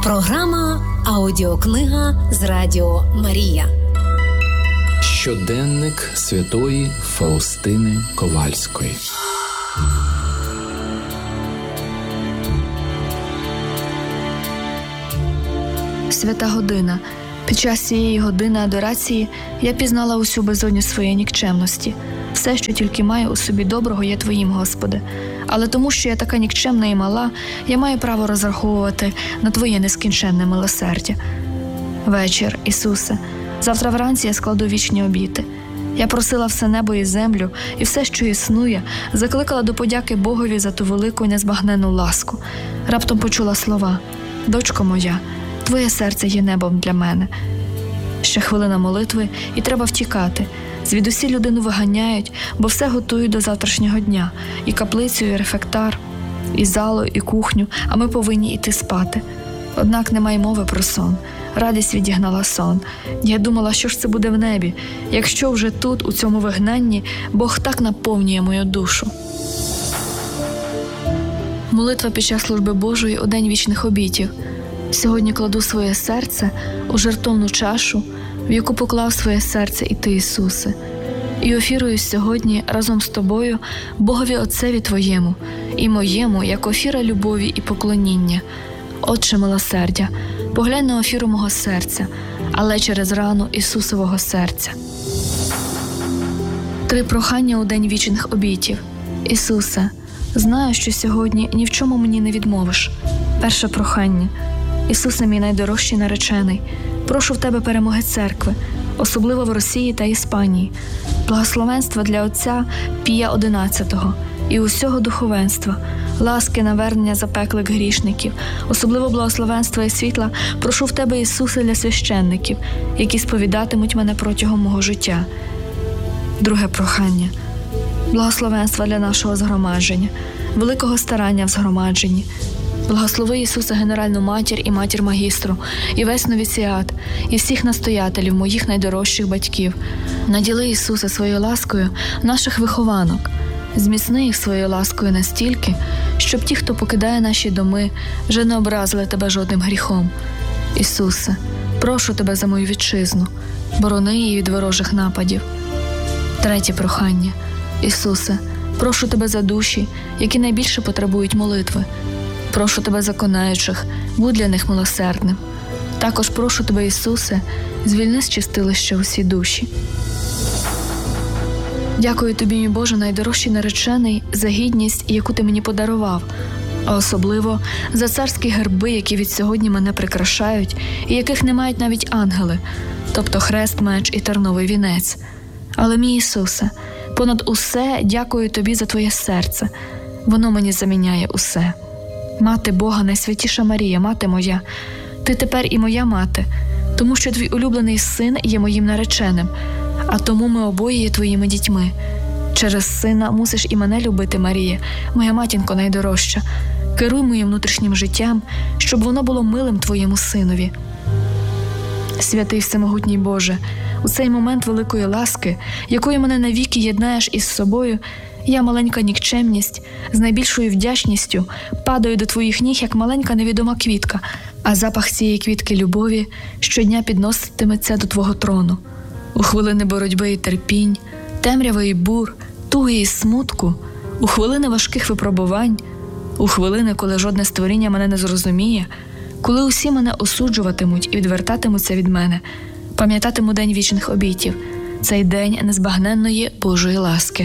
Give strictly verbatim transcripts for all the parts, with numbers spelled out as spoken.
Програма «Аудіокнига» з Радіо Марія. Щоденник святої Фаустини Ковальської. Свята година. Під час цієї години адорації я пізнала усю безодню своєї нікчемності. Все, що тільки маю у собі доброго, є Твоїм, Господи. Але тому, що я така нікчемна і мала, я маю право розраховувати на Твоє нескінченне милосердя. Вечір, Ісусе, завтра вранці я складу вічні обіти. Я просила все небо і землю, і все, що існує, закликала до подяки Богові за ту велику і незбагненну ласку. Раптом почула слова: «Дочко моя, Твоє серце є небом для мене». Ще хвилина молитви, і треба втікати. Звідусі людину виганяють, бо все готують до завтрашнього дня. І каплицю, і рефектар, і залу, і кухню, а ми повинні йти спати. Однак немає мови про сон. Радість відігнала сон. Я думала, що ж це буде в небі, якщо вже тут, у цьому вигнанні, Бог так наповнює мою душу. Молитва під час служби Божої у день вічних обітів. Сьогодні кладу своє серце у жертовну чашу, в яку поклав своє серце і Ти, Ісусе. І офірую сьогодні разом з Тобою Богові Отцеві Твоєму і моєму, як офіра любові і поклоніння. Отче милосердя, поглянь на офіру мого серця, але через рану Ісусового серця. Три прохання у день вічних обітів. Ісусе, знаю, що сьогодні ні в чому мені не відмовиш. Перше прохання. Ісусе, мій найдорожчий наречений, прошу в Тебе перемоги церкви, особливо в Росії та Іспанії, благословенства для отця Пія одинадцятого і усього духовенства, ласки навернення запеклих грішників, особливо благословенства і світла прошу в Тебе, Ісусе, для священників, які сповідатимуть мене протягом мого життя. Друге прохання. Благословенства для нашого згромадження, великого старання в згромадженні. Благослови, Ісусе, Генеральну Матір і Матір Магістру, і весь новіціат, і всіх настоятелів, моїх найдорожчих батьків. Наділи, Ісусе, своєю ласкою наших вихованок. Зміцни їх своєю ласкою настільки, щоб ті, хто покидає наші доми, вже не образили Тебе жодним гріхом. Ісусе, прошу Тебе за мою вітчизну, борони її від ворожих нападів. Третє прохання. Ісусе, прошу Тебе за душі, які найбільше потребують молитви. Прошу Тебе за конаючих, будь для них милосердним. Також прошу Тебе, Ісусе, звільни з чистилища усі душі. Дякую Тобі, мій Боже, найдорожчий наречений, за гідність, яку Ти мені подарував, а особливо за царські герби, які від сьогодні мене прикрашають і яких не мають навіть ангели, тобто хрест, меч і терновий вінець. Але, мій Ісусе, понад усе дякую Тобі за Твоє серце. Воно мені заміняє усе. Мати Бога, найсвятіша Марія, мати моя, Ти тепер і моя мати, тому що Твій улюблений син є моїм нареченим, а тому ми обоє є Твоїми дітьми. Через сина мусиш і мене любити, Марія, моя матінко найдорожча. Керуй моїм внутрішнім життям, щоб воно було милим Твоєму синові. Святий всемогутній Боже, у цей момент великої ласки, якою мене навіки єднаєш із собою, я, маленька нікчемність, з найбільшою вдячністю падаю до Твоїх ніг, як маленька невідома квітка, а запах цієї квітки любові щодня підноситиметься до Твого трону. У хвилини боротьби і терпінь, темряви і бур, туги і смутку, у хвилини важких випробувань, у хвилини, коли жодне створіння мене не зрозуміє, коли усі мене осуджуватимуть і відвертатимуться від мене, пам'ятатиму день вічних обітів, цей день незбагненної Божої ласки.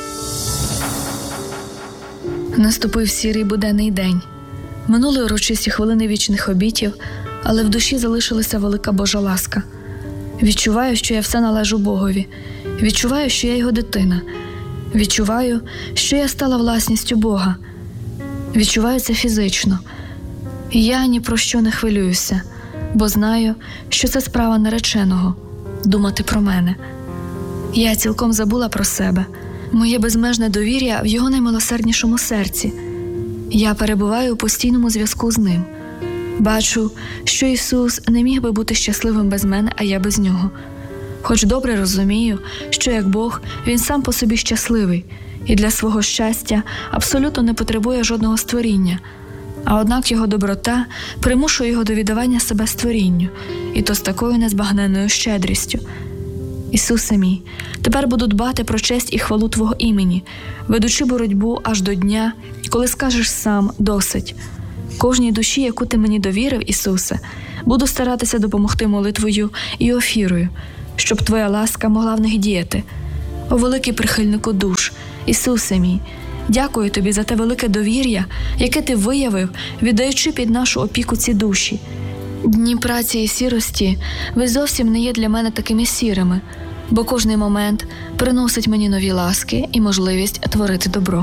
Наступив сірий буденний день. Минули урочисті хвилини вічних обітів, але в душі залишилася велика Божа ласка. Відчуваю, що я все належу Богові. Відчуваю, що я його дитина. Відчуваю, що я стала власністю Бога. Відчуваю це фізично. І я ні про що не хвилююся, бо знаю, що це справа нареченого – думати про мене. Я цілком забула про себе. Моє безмежне довір'я в його наймилосерднішому серці. Я перебуваю у постійному зв'язку з ним. Бачу, що Ісус не міг би бути щасливим без мене, а я без нього. Хоч добре розумію, що як Бог, Він сам по собі щасливий і для свого щастя абсолютно не потребує жодного створіння. А однак його доброта примушує його до віддавання себе створінню, і то з такою незбагненною щедрістю. Ісусе мій, тепер буду дбати про честь і хвалу Твого імені, ведучи боротьбу аж до дня, коли скажеш сам «досить». Кожній душі, яку Ти мені довірив, Ісусе, буду старатися допомогти молитвою і офірою, щоб Твоя ласка могла в них діяти. О великий прихильнику душ, Ісусе мій, дякую Тобі за те велике довір'я, яке Ти виявив, віддаючи під нашу опіку ці душі. Дні праці і сірості ви зовсім не є для мене такими сірими, бо кожний момент приносить мені нові ласки і можливість творити добро.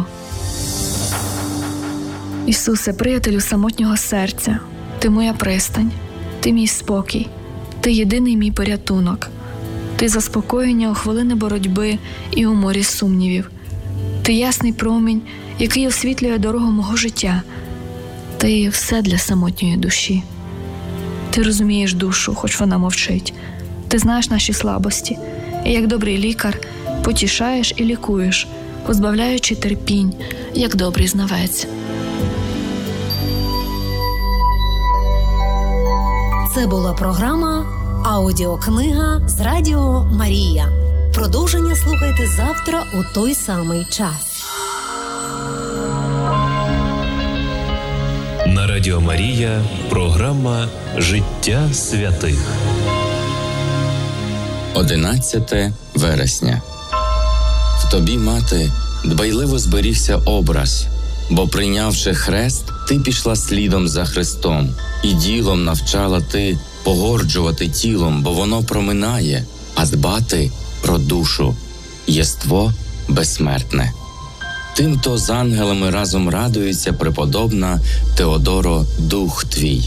Ісусе, приятелю самотнього серця, Ти моя пристань, Ти мій спокій, Ти єдиний мій порятунок, Ти заспокоєння у хвилини боротьби і у морі сумнівів, Ти ясний промінь, який освітлює дорогу мого життя, Ти все для самотньої душі. Ти розумієш душу, хоч вона мовчить, Ти знаєш наші слабості, і як добрий лікар потішаєш і лікуєш, позбавляючи терпінь, як добрий знавець. Це була програма «Аудіокнига» з Радіо Марія. Продовження слухайте завтра у той самий час. На Радіо Марія програма «Життя святих». одинадцяте вересня. В тобі, мати, дбайливо зберігся образ, бо, прийнявши хрест, ти пішла слідом за Христом, і ділом навчала ти погорджувати тілом, бо воно проминає, а дбати про душу, єство безсмертне. Тим-то з ангелами разом радується преподобна Теодоро дух твій.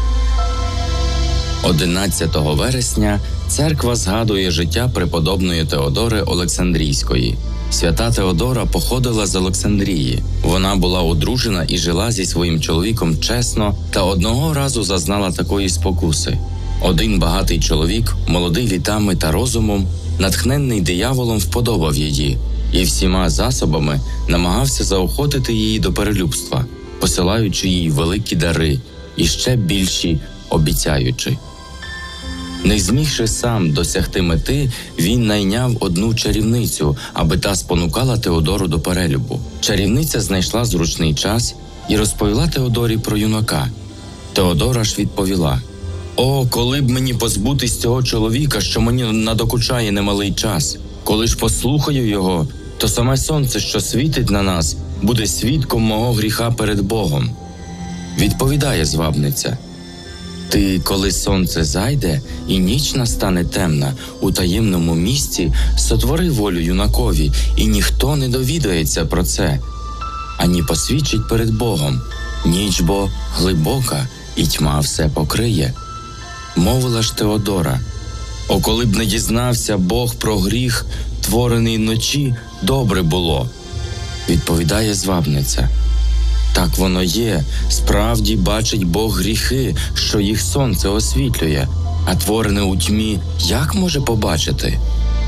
одинадцятого вересня церква згадує життя преподобної Теодори Олександрійської. Свята Теодора походила з Олександрії. Вона була одружена і жила зі своїм чоловіком чесно, та одного разу зазнала такої спокуси. Один багатий чоловік, молодий літами та розумом, натхненний дияволом, вподобав її і всіма засобами намагався заохотити її до перелюбства, посилаючи їй великі дари і ще більші обіцяючи. Не змігши сам досягти мети, він найняв одну чарівницю, аби та спонукала Теодору до перелюбу. Чарівниця знайшла зручний час і розповіла Теодорі про юнака. Теодора ж відповіла: «О, коли б мені позбутись цього чоловіка, що мені надокучає немалий час. Коли ж послухаю його, то саме сонце, що світить на нас, буде свідком мого гріха перед Богом». Відповідає звабниця: «Ти, коли сонце зайде і ніч настане темна, у таємному місці сотвори волю юнакові, і ніхто не довідається про це, ані посвідчить перед Богом. Ніч бо глибока, і тьма все покриє». Мовила ж Теодора: «О, коли б не дізнався Бог про гріх, творений вночі, добре було». Відповідає звабниця: «Так воно є, справді бачить Бог гріхи, що їх сонце освітлює, а творене у тьмі як може побачити?»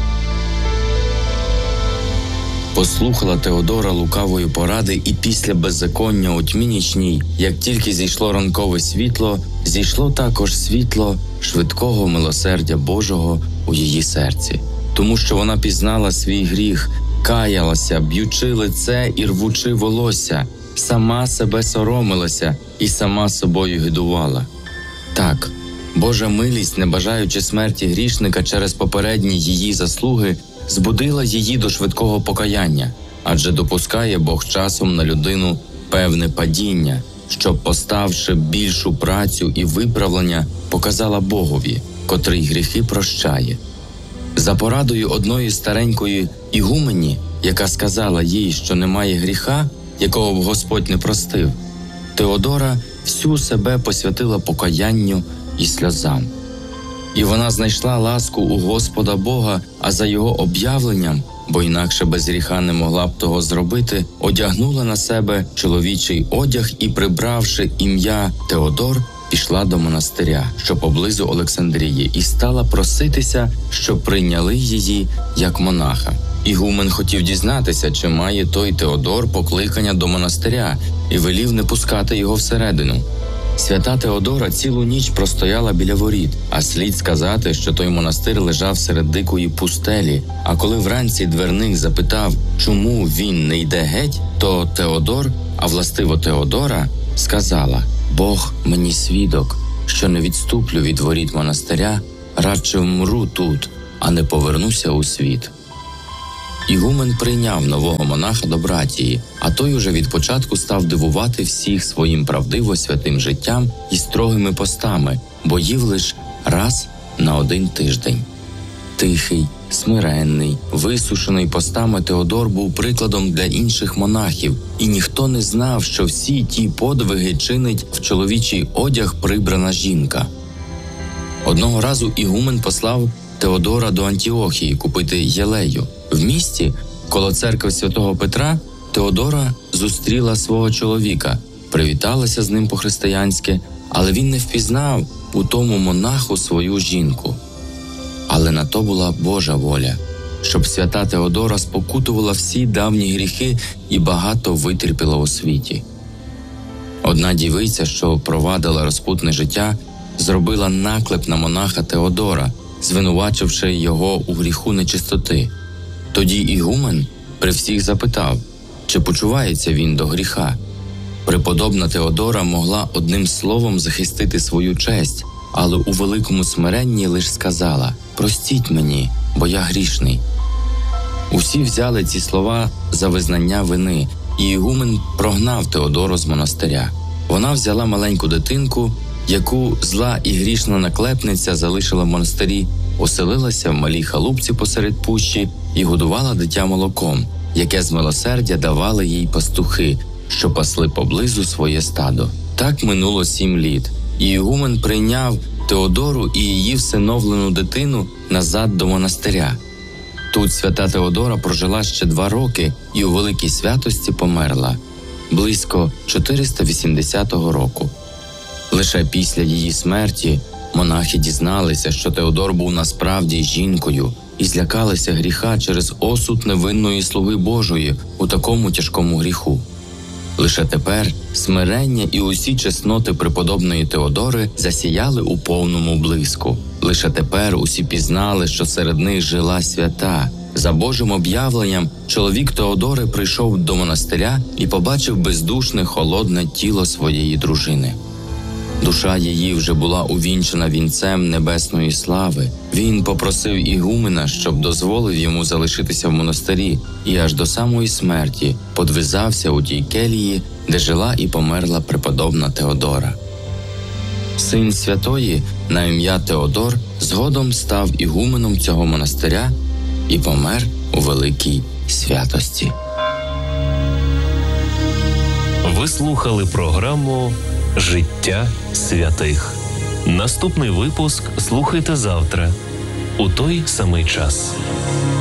Послухала Теодора лукавої поради, і після беззаконня у тьмі нічній, як тільки зійшло ранкове світло, зійшло також світло швидкого милосердя Божого у її серці. Тому що вона пізнала свій гріх, каялася, б'ючи лице і рвучи волосся, сама себе соромилася і сама собою гидувала. Так, Божа милість, не бажаючи смерті грішника через попередні її заслуги, збудила її до швидкого покаяння, адже допускає Бог часом на людину певне падіння, щоб, поставши більшу працю і виправлення, показала Богові, котрий гріхи прощає. За порадою одної старенької ігумені, яка сказала їй, що немає гріха, якого б Господь не простив, Теодора всю себе посвятила покаянню і сльозам. І вона знайшла ласку у Господа Бога, а за його об'явленням, бо інакше без гріха не могла б того зробити, одягнула на себе чоловічий одяг і, прибравши ім'я Теодор, пішла до монастиря, що поблизу Олександрії, і стала проситися, щоб прийняли її як монаха. Ігумен хотів дізнатися, чи має той Теодор покликання до монастиря, і велів не пускати його всередину. Свята Теодора цілу ніч простояла біля воріт, а слід сказати, що той монастир лежав серед дикої пустелі, а коли вранці дверник запитав, чому він не йде геть, то Теодор, а властиво Теодора, сказала: «Бог мені свідок, що не відступлю від воріт монастиря, радше вмру тут, а не повернуся у світ». Ігумен прийняв нового монаха до братії, а той уже від початку став дивувати всіх своїм правдиво святим життям і строгими постами, бо їв лиш раз на один тиждень. Тихий, смиренний, висушений постами Теодор був прикладом для інших монахів, і ніхто не знав, що всі ті подвиги чинить в чоловічий одяг прибрана жінка. Одного разу ігумен послав Теодора до Антіохії купити єлею. В місті, коло церкви святого Петра, Теодора зустріла свого чоловіка, привіталася з ним по-християнськи, але він не впізнав у тому монаху свою жінку. Але на то була Божа воля, щоб свята Теодора спокутувала всі давні гріхи і багато витерпіла у світі. Одна дівиця, що провадила розпутне життя, зробила наклеп на монаха Теодора, звинувачивши його у гріху нечистоти. Тоді ігумен при всіх запитав, чи почувається він до гріха. Преподобна Теодора могла одним словом захистити свою честь, але у великому смиренні лиш сказала: «Простіть мені, бо я грішний». Усі взяли ці слова за визнання вини, і ігумен прогнав Теодору з монастиря. Вона взяла маленьку дитинку, яку зла і грішна наклепниця залишила в монастирі, оселилася в малій халупці посеред пущі і годувала дитя молоком, яке з милосердя давали їй пастухи, що пасли поблизу своє стадо. Так минуло сім літ, і ігумен прийняв Теодору і її всиновлену дитину назад до монастиря. Тут свята Теодора прожила ще два роки і у великій святості померла, близько чотириста вісімдесятого року. Лише після її смерті монахи дізналися, що Теодор був насправді жінкою, і злякалися гріха через осуд невинної слуги Божої у такому тяжкому гріху. Лише тепер смирення і усі чесноти преподобної Теодори засіяли у повному блиску. Лише тепер усі пізнали, що серед них жила свята. За Божим об'явленням чоловік Теодори прийшов до монастиря і побачив бездушне, холодне тіло своєї дружини. Душа її вже була увінчена вінцем небесної слави. Він попросив ігумена, щоб дозволив йому залишитися в монастирі, і аж до самої смерті подвизався у тій келії, де жила і померла преподобна Теодора. Син святої на ім'я Теодор згодом став ігуменом цього монастиря і помер у великій святості. Ви слухали програму «Життя святих». Наступний випуск слухайте завтра у той самий час.